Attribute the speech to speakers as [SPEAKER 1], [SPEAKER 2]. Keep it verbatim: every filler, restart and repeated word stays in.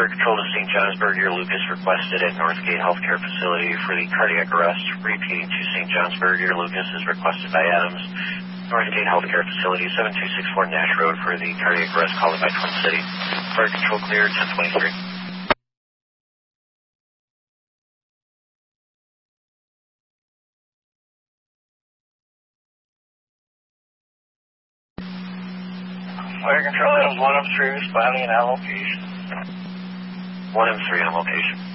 [SPEAKER 1] Fire Control to Saint Johnsburg, your Lucas requested at Northgate Healthcare Facility for the cardiac arrest. Repeating to Saint Johnsburg, your Lucas is requested by Adams. Northgate Healthcare Facility, seven two six four Nash Road for the cardiac arrest called by Twin City. Fire Control clear, ten twenty-three.
[SPEAKER 2] Fire Control has one of three responding on location.
[SPEAKER 1] one M three on location.